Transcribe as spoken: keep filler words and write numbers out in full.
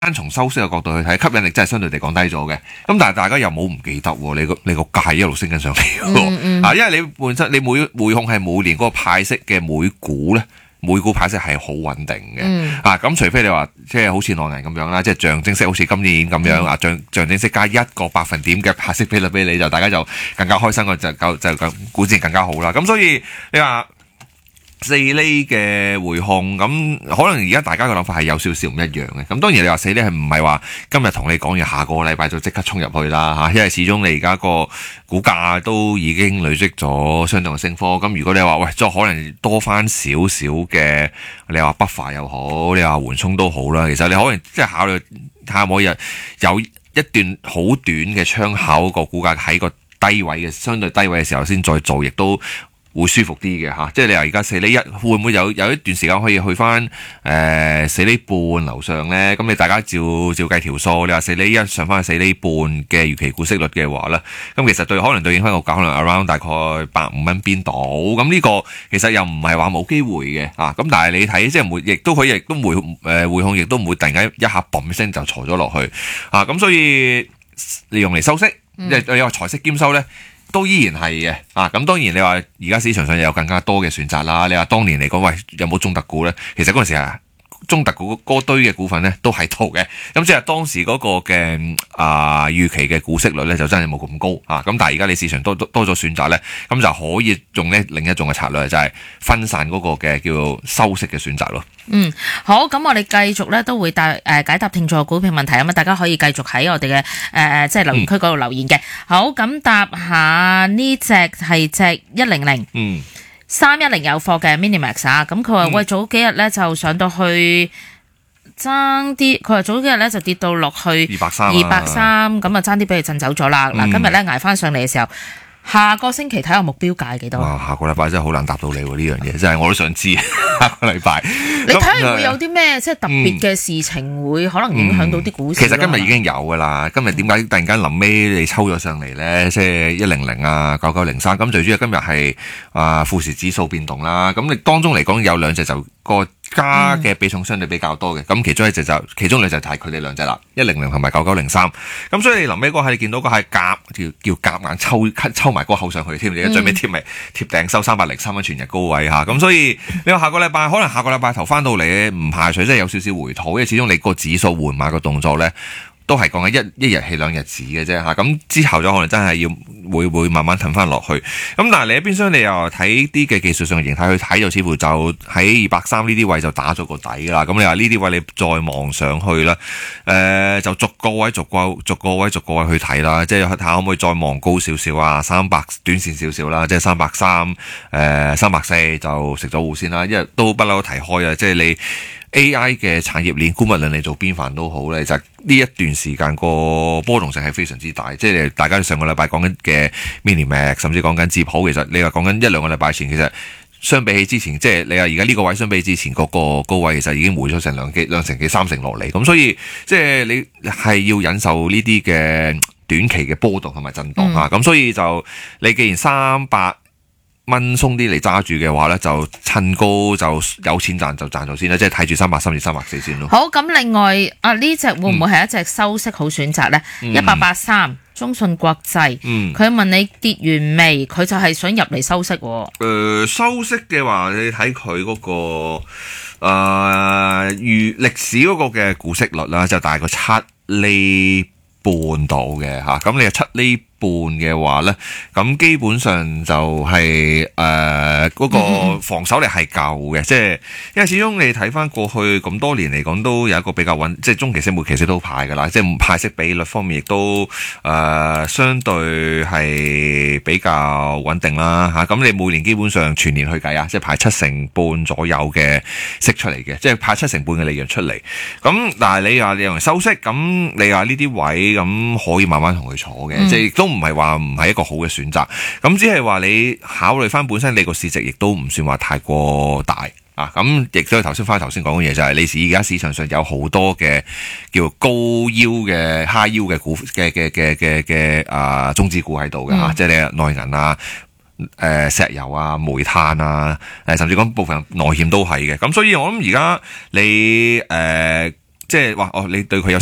單從收息嘅角度去睇，吸引力真係相對地降低咗嘅。咁但係大家又冇唔記得喎，你個你個價一路升緊上嚟喎。 嗯嗯啊，因為你本身你每匯控係每年嗰個派息嘅每股咧。每股派息係好穩定嘅， 嗯、 啊咁除非你話即係好似內銀咁樣啦，即係象徵式好似今年咁樣、嗯、啊象象徵式加一個百分點嘅派息比率俾你，就大家就更加開心嘅，就夠就咁股自然更加好啦。咁所以你話四厘嘅匯控，咁可能而家大家嘅諗法係有少少唔一樣嘅。咁當然你話四厘係唔係話今日同你講完下個禮拜就即刻衝入去啦嚇，因為始終你而家個股價都已經累積咗相當嘅升幅。咁如果你話喂，再可能多翻少少嘅，你話不快又好，你話緩衝都好啦。其實你可能即係考慮睇下可唔可以有一段好短嘅窗口，個股價喺個低位嘅相對低位嘅時候先再做，亦都會舒服啲嘅嚇，即係你話而家四厘一會唔會有有一段時間可以去翻誒四厘半樓上咧？咁你大家照照計條數，你話四厘一上翻去四厘半嘅預期股息率嘅話咧，咁其實對可能對應翻個價可能 around 大概百五蚊邊度，咁呢個其實又唔係話冇機會嘅啊。咁但係你睇即係每亦都可以亦都會誒匯控亦都唔會突然間一下嘣聲就挫咗落去啊。咁所以利用嚟收息，即係你話財息兼收咧，都依然係嘅啊！咁當然你話而家市場上有更加多嘅選擇啦。你話當年嚟講，喂有冇中特股咧？其實嗰陣時啊，中特股嗰堆嘅股份咧都喺度嘅。咁即係當時嗰個嘅啊預期嘅股息率咧就真係冇咁高啊！咁但係而家你市場多多咗選擇咧，咁就可以用咧另一種嘅策略，就係、是、分散嗰個嘅叫做收息嘅選擇咯。 嗯，好，咁我哋繼續咧都會答誒、呃、解答聽眾嘅股票問題，咁啊大家可以繼續喺我哋嘅誒即係留言區嗰度留言嘅。嗯、好，咁答下呢隻係隻一零零，嗯，三一零有貨嘅 Minimax 啊，咁佢話喂早幾日咧就上到去爭啲，佢話早幾日咧就跌到落去二百三， 二百三，咁啊爭啲俾佢震走咗啦。嗱、嗯，今日咧捱翻上嚟嘅時候。下個星期睇下目標價係幾多？哇！ 下個禮拜真係好難答到你喎，呢樣嘢真係我都想知。下個禮拜你睇下會有啲咩即係特別嘅事情會可能影響到啲股市、嗯嗯？ 其實今日已經有㗎啦。今日點解突然間臨尾你抽咗上嚟咧？即係一零零啊，九九零三。咁最主要今日係啊富時指數變動啦。咁你當中嚟講有兩隻就個加嘅比重相對比較多嘅。咁、嗯、其中一隻就其中兩隻就係佢哋兩隻啦，一零零同埋九九零三。咁所以你臨尾嗰下你見到個係夾叫叫夾硬抽抽埋個口上去添，你而家最尾貼咪貼頂收三百零三蚊全日高位嚇。咁所以你話下個禮拜可能下個禮拜頭翻到嚟唔排除即係有少少回吐，因為始終你個指數換馬個動作咧。都係講緊一一日起兩日止嘅啫嚇，咁之後咗可能真係要會會慢慢騰翻落去。咁但係你喺邊廂你又睇啲嘅技術上嘅形態去睇，就似乎就喺二百三呢啲位就打咗個底啦。咁你話呢啲位你再望上去啦，誒、呃、就逐個位逐個逐個位逐個位去睇啦，即係睇下可唔可以再望高少少啊，三百短線少少啦，即係三百三誒三百四就食咗糊先啦，因為都不嬲提開啊，即係你。A I 嘅產業鏈，無論你做邊範都好咧，就呢一段時間個波動性係非常之大。即係大家上個禮拜講緊嘅 Minimax， 甚至講緊智普，其實你話講緊一兩個禮拜前，其實相比起之前，即係你話而家呢個位相比起之前嗰個高位，其實已經回咗成兩幾兩成幾三成落嚟。咁所以即係你係要忍受呢啲嘅短期嘅波動同埋震盪啊。咁、嗯、所以就你既然三百蚊鬆啲嚟揸住嘅話咧，就趁高就有錢賺就賺咗先啦，即係睇住三百三至三百四先咯。 好，咁另外啊呢隻會唔會係一隻收息好選擇咧？一八八三中信國際，佢、嗯、問你跌完未？佢就係想入嚟收息。誒、 呃，收息嘅話，你睇佢嗰個誒預歷史嗰個嘅股息率啦，就大概七厘半度嘅吓，咁你係七厘半嘅話咧，咁基本上就係誒嗰個防守力係夠嘅，即係因為始終你睇翻過去咁多年嚟講，都有一個比較穩，即係中期息、末期息都派噶啦，即係派息比率方面亦都誒、呃、相對係比較穩定啦嚇。咁、啊、你每年基本上全年去計啊，即係派七成半左右嘅息出嚟嘅，即係派七成半嘅利潤出嚟。咁但係你話你用嚟收息，咁你話呢啲位咁可以慢慢同佢坐嘅，嗯、即係都。唔係話唔係一個好嘅選擇，咁只係話你考慮翻本身你個市值亦都唔算話太過大啊，咁亦都係頭先翻頭先講嘅嘢，就係你而家市場上有好多嘅叫高腰嘅 high 腰嘅股嘅嘅嘅嘅嘅啊中資股喺度嘅嚇，即係你內銀啊、誒、呃、石油啊、煤炭啊，誒甚至講部分內險都係嘅，咁所以我諗而家你誒。呃即係話哦，你對佢有